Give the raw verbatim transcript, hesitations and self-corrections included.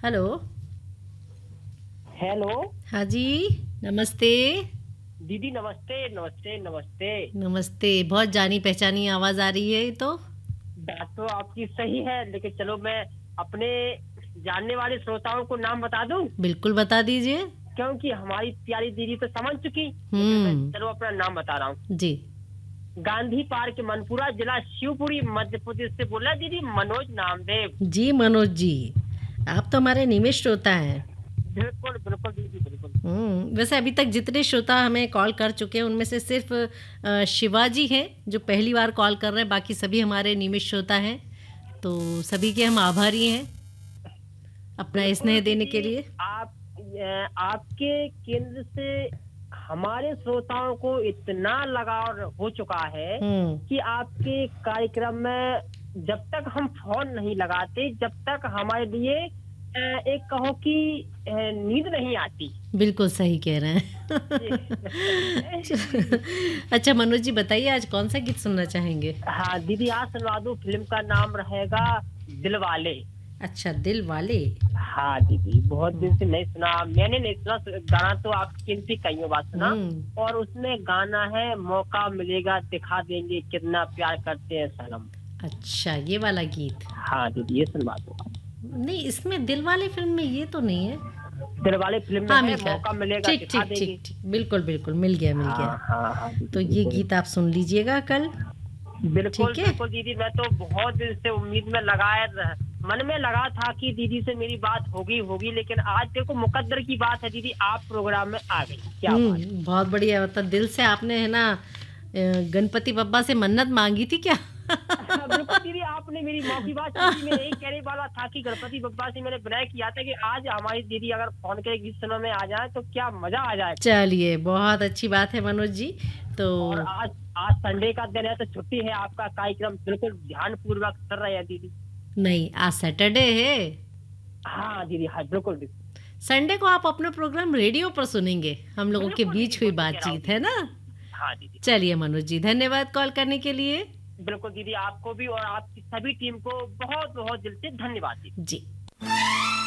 Hello. Hello. हाँ जी, नमस्ते। दीदी नमस्ते नमस्ते नमस्ते। नमस्ते। बहुत जानी पहचानी आवाज़ आ रही है ये तो। बात तो आपकी सही है, लेकिन चलो मैं अपने जानने वाले श्रोताओं को नाम बता दूं, बिल्कुल बता दीजिए। क्योंकि हमारी प्यारी दीदी तो समझ चुकी, लेकिन मैं हम्म। चलो अपना नाम बता रहा हूँ। जी। गांधी पार्क मनपुरा, जिला शिवपुरी, मध्य प्रदेश से बोल रहा है दीदी मनोज नामदेव। जी मनोज जी, आप तो हमारे नियमित श्रोता हैं। बिल्कुल बिल्कुल दीदी बिल्कुल। हम्म। वैसे अभी तक जितने श्रोता हमें कॉल कर चुके हैं उनमें से सिर्फ अ, शिवाजी हैं जो पहली बार कॉल कर रहे हैं, बाकी सभी हमारे नियमित श्रोता हैं। तो सभी के हम आभारी हैं अपना बिल्कुल स्नेह देने के दीदी, लिए। आप अ, आपके केंद्र से हमारे श्रोताओं को इतना लगाव हो चुका है हम्म। कि आपके कार्यक्रम में जब तक हम फोन नहीं लगाते, जब तक हमारे लिए अ, एक कहो कि अ, नींद नहीं आती। बिल्कुल सही कह रहे हैं। अच्छा मनोज जी, बताइए आज कौन सा गीत सुनना चाहेंगे? हाँ दीदी, आज सुनवा दूं। फिल्म का नाम रहेगा दिलवाले। अच्छा, दिल वाले। हाँ दीदी, बहुत दिन हम्म। से नहीं सुना, मैंने नहीं सुना गाना, तो आपकी किनसी कईयों बात सुना। हम्म। और उसमें गाना है मौका मिलेगा दिखा देंगे कितना प्यार करते हैं सनम। अच्छा, ये वाला गीत। हाँ दीदी, ये सुनवा दो। नहीं, इसमें दिल वाले फिल्म में ये तो नहीं है। दिलवाले फिल्म में हाँ, है मिल गया। मौका मिलेगा ठीक दिखा ठीक देंगे। ठीक ठीक, बिल्कुल बिल्कुल, मिल गया मिल हाँ गया। हाँ हाँ तो दीदी ये बिल्कुल। गीत आप सुन लीजिएगा कल। बिल्कुल ठीक है। बिल्कुल दीदी, मैं तो बहुत दिन से उम्मीद में लगाए रह- मन में लगा था कि दीदी से मेरी बात होगी होगी, लेकिन आज देखो मुकद्दर की बात है दीदी, आप प्रोग्राम में आ गई। क्या बात है। हम्म। बहुत बढ़िया, मतलब दिल से आपने है ना अ, गणपति बप्पा से मन्नत मांगी थी क्या? हाँ, बिल्कुल दीदी, आपने मेरी मौकी बात छीन ली। मैं यही कहने वाला था कि गणपति बप्पा से मैंने विनय किया था कि आज हमारी दीदी अगर फोन के गीत सुनने में आ जाए तो क्या मजा आ जाए। चलिए, बहुत अच्छी बात है मनोज जी। तो और आज आज संडे का दिन है तो छुट्टी है, आपका कार्यक्रम बिल्कुल ध्यान पूर्वक कर रहे हैं दीदी। नहीं, आज सैटरडे है। हाँ दीदी, हाँ बिल्कुल दीदी। संडे को आप अपना प्रोग्राम रेडियो पर सुनेंगे, हम लोगों के बिल्कुल बीच दीदी, हुई वही कह रहा हूँ बातचीत है दीदी। ना। हाँ दीदी। चलिए मनोज जी, धन्यवाद कॉल करने के लिए। बिल्कुल दीदी, आपको भी और आपकी सभी टीम को बहुत बहुत दिल से धन्यवाद दीदी। जी।